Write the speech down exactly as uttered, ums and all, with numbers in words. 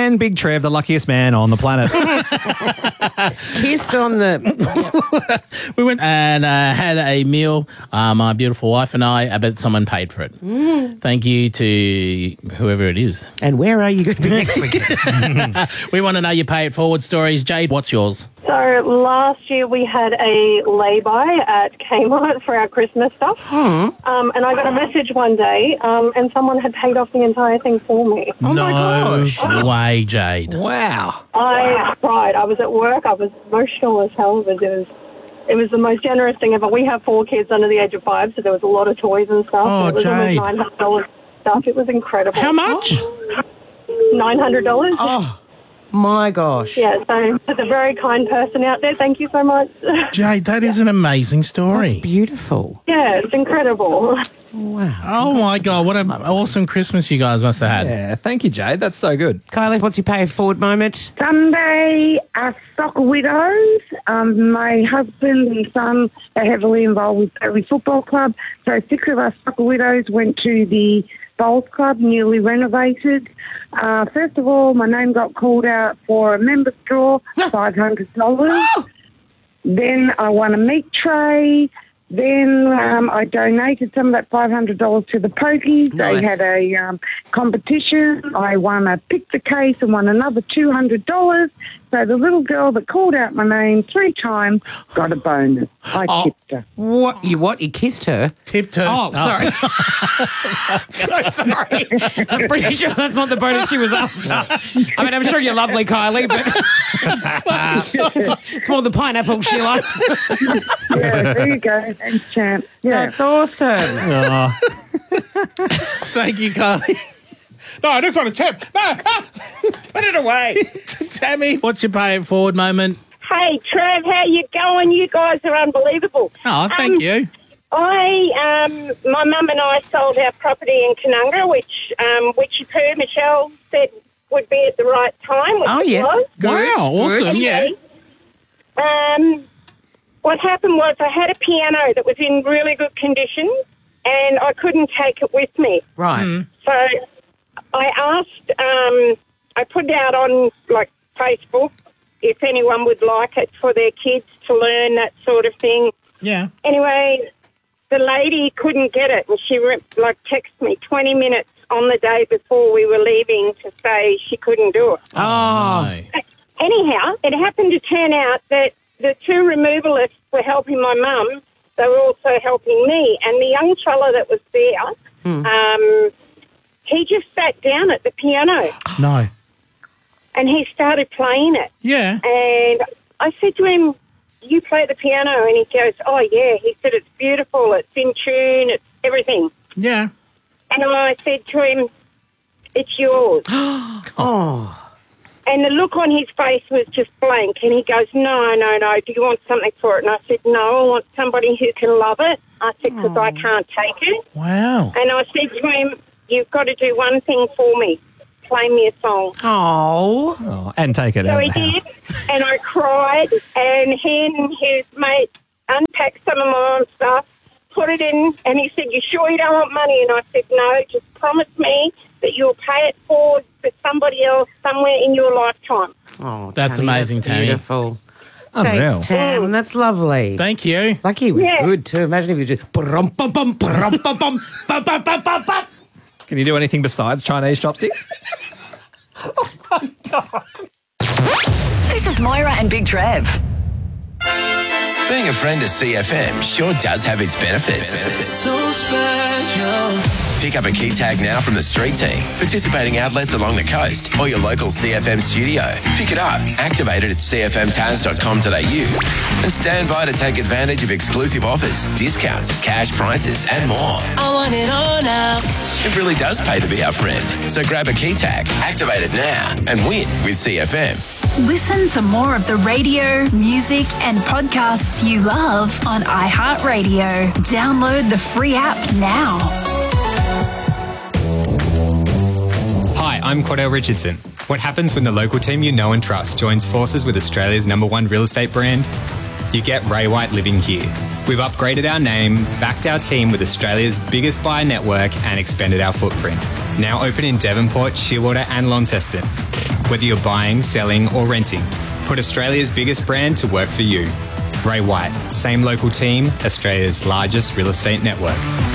and Big Trev, the luckiest man on the planet. Kissed on the... We went and uh, had a meal, uh, my beautiful wife and I, but someone paid for it. Mm. Thank you to whoever it is. And where are you going to be next weekend? We want to know your pay it forward stories. Jade, what's yours? So last year we had a lay-by at Kmart for our Christmas stuff. Hmm. Um, and I got a message one day um, and someone had paid off the entire thing for me. Oh, no my gosh. way, Jade. Wow. I cried. I was at work. I was emotional as hell. It was, it was, it was the most generous thing ever. We have four kids under the age of five, so there was a lot of toys and stuff. Oh, it was Jade. almost nine hundred dollars stuff. It was incredible. How much? nine hundred dollars. Oh, my gosh. Yeah, so there's a very kind person out there. Thank you so much. Jade, that is an amazing story. That's beautiful. Yeah, it's incredible. Wow. Oh, my God. What an awesome Christmas you guys must have had. Yeah, thank you, Jade. That's so good. Kylie, what's your pay it forward moment? Sunday, uh, Soccer Widows. Um, my husband and son are heavily involved with Burley Football Club. So six of us Soccer Widows went to the Bowls Club, newly renovated. Uh, first of all, my name got called out for a member's draw, five hundred dollars. Then I won a meat tray. Then um, I donated some of that five hundred dollars to the Pokies. Nice. They had a um, competition. I won a pick the case and won another two hundred dollars. So the little girl that called out my name three times got a bonus. I Oh. tipped her. What? You what? You kissed her? Tipped her. Oh, sorry. so sorry. I'm pretty sure that's not the bonus she was after. I mean, I'm sure you're lovely, Kylie, but it's, it's more the pineapple she likes. Yeah, there you go. Thanks, champ. Yeah. That's awesome. Oh. Thank you, Kylie. No, I just want to tip. No, ah! Put it away. Tammy, what's your pay it forward moment? Hey, Trev, how you going? You guys are unbelievable. Oh, thank Um, you. I, um, my mum and I sold our property in Canunga, which, um, which you heard Michelle said would be at the right time. Which Oh, it yes. was. Wow, awesome. Yeah. Um, what happened was I had a piano that was in really good condition, and I couldn't take it with me. Right. So I asked, um, I put it out on, like, Facebook if anyone would like it for their kids to learn that sort of thing. Yeah. Anyway, the lady couldn't get it, and she, re- like, texted me twenty minutes on the day before we were leaving to say she couldn't do it. Oh. No. Anyhow, it happened to turn out that the two removalists were helping my mum. They were also helping me. And the young fella that was there, Hmm. um, he just sat down at the piano No. and he started playing it. Yeah. And I said to him, you play the piano? And he goes, oh, yeah. He said, it's beautiful. It's in tune. It's everything. Yeah. And I said to him, it's yours. Oh. And the look on his face was just blank. And he goes, no, no, no, do you want something for it? And I said, no, I want somebody who can love it. I said, because I can't take it. Wow. And I said to him, you've got to do one thing for me. Play me a song. Oh. Oh, and take it So out he of the house. did, and I cried, and he and his mate unpacked some of my own stuff, put it in, and he said, you sure you don't want money? And I said, no, just promise me that you'll pay it forward for somebody else somewhere in your lifetime. Oh, That's Tammy, amazing, that's Tammy. Beautiful. Unreal. Thanks, Tam. That's lovely. Thank you. Lucky he was Yeah. good too. Imagine if he just brum bum bum brum bum bum bum bum bum bum bum. Can you do anything besides Chinese chopsticks? This is Moira and Big Trev. Being a friend of C F M sure does have its benefits. So special. Pick up a key tag now from the street team, participating outlets along the coast, or your local C F M studio. Pick it up, activate it at c f m taz dot com dot a u, and stand by to take advantage of exclusive offers, discounts, cash prizes, and more. I want it all now. It really does pay to be our friend. So grab a key tag, activate it now, and win with C F M. Listen to more of the radio, music, and podcasts you love on iHeartRadio. Download the free app now. Hi, I'm Cordell Richardson. What happens when the local team you know and trust joins forces with Australia's number one real estate brand? You get Ray White living here. We've upgraded our name, backed our team with Australia's biggest buyer network, and expanded our footprint. Now open in Devonport, Shearwater, and Launceston. Whether you're buying, selling or renting, put Australia's biggest brand to work for you. Ray White, same local team, Australia's largest real estate network.